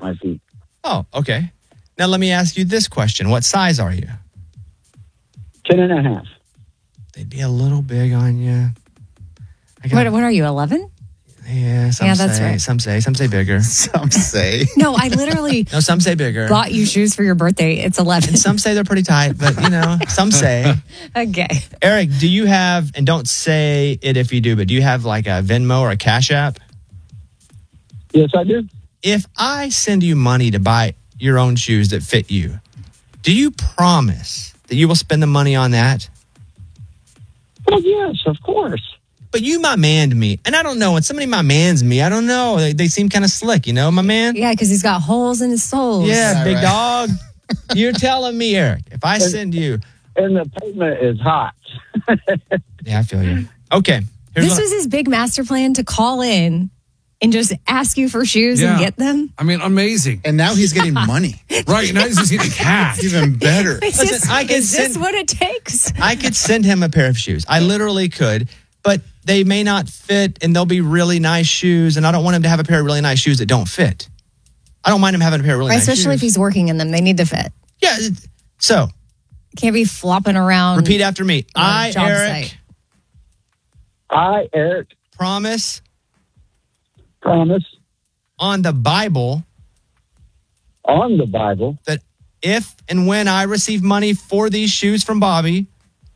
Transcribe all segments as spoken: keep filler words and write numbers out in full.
my feet. Oh, okay. Now let me ask you this question. What size are you? Ten and a half. They'd be a little big on you. I got, What, what are you, eleven? Yeah, some Yeah, say, that's right. some say, some say bigger. Some say. No, I literally No, some say bigger. bought you shoes for your birthday. It's eleven. And some say they're pretty tight, but you know, some say. Okay. Eric, do you have, and don't say it if you do, but do you have like a Venmo or a Cash App? Yes, I do. If I send you money to buy your own shoes that fit you, do you promise that you will spend the money on that? Well, yes, of course. But you my manned me, and I don't know. When somebody my mans me, I don't know. They, they seem kind of slick, you know, my man? Yeah, because he's got holes in his soles. Yeah, Yeah, big right. dog. You're telling me, Eric, if I send you. And the pavement is hot. Yeah, I feel you. Okay. Here's This what- was his big master plan to call in and just ask you for shoes Yeah. and get them. I mean, amazing. And now he's getting money. Right, now he's just getting cash. Even better. Is, Listen, this, I can is this send- what it takes? I could send him a pair of shoes. I literally could, but they may not fit, and they'll be really nice shoes, and I don't want him to have a pair of really nice shoes that don't fit. I don't mind him having a pair of really Right, nice shoes. especially if he's working in them. They need to fit. Yeah, it- so Can't be flopping around. repeat after me. on a I, job Eric, site. I, Eric, promise promise on the Bible on the Bible that if and when I receive money for these shoes from Bobby,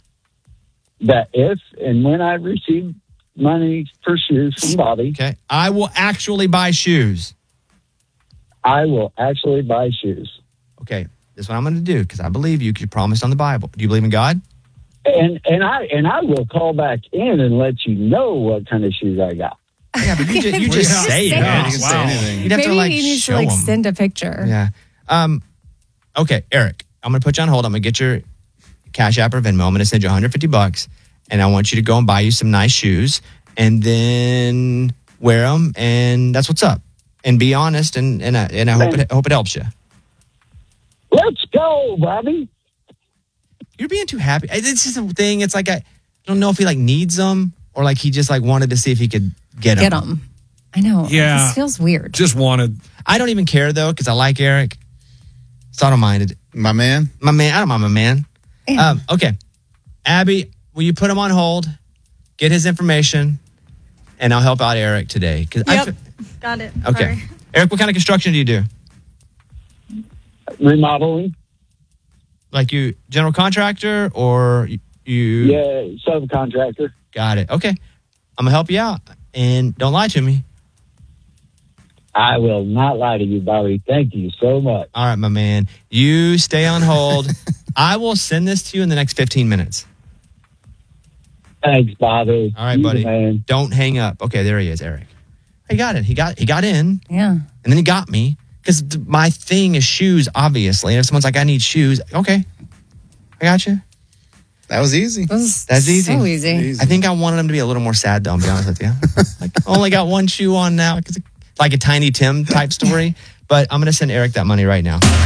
that if and when I receive money for shoes from Bobby, okay, I will actually buy shoes. I will actually buy shoes. Okay, this is what I'm going to do because I believe you. 'Cause you promised on the Bible. Do you believe in God? And and I and I will call back in and let you know what kind of shoes I got. Yeah, but you just, you Well, just yeah. say it. Say man. it. You can Wow. say anything. You'd have Maybe to like he needs show to like them. send a picture. Yeah. Um, okay, Eric, I'm going to put you on hold. I'm going to get your Cash App or Venmo. I'm going to send you one hundred fifty bucks, and I want you to go and buy you some nice shoes, and then wear them, and that's what's up. And be honest, and and I, and I hope it I hope it helps you. Let's go, Bobby. You're being too happy. It's just a thing. It's like I don't know if he like needs them or like he just like wanted to see if he could get them. Get them. I know. Yeah. This feels weird. Just wanted. I don't even care though because I like Eric, so I don't mind it. My man. My man, I don't mind my man. Yeah. Um, okay, Abby, will you put him on hold? Get his information, and I'll help out Eric today. Cause I Yep. fe- Got it. okay, Sorry. Eric, what kind of construction do you do? Remodeling. Like you, general contractor, or you? you Yeah, subcontractor. Got it. Okay, I'm gonna help you out, and don't lie to me. I will not lie to you, Bobby. Thank you so much. All right, my man. You stay on hold. I will send this to you in the next fifteen minutes. Thanks, Bobby. All right, You the buddy. man. Don't hang up. Okay, there he is, Eric. He got it. He got he got in, yeah. and then he got me because my thing is shoes, obviously. And if someone's like, "I need shoes," okay, I got you. That was easy. This is That's easy. So easy. Easy. I think I wanted him to be a little more sad, though. I'll be honest with you. Like, only got one shoe on now, 'cause it- like a Tiny Tim type story. But I'm gonna send Eric that money right now.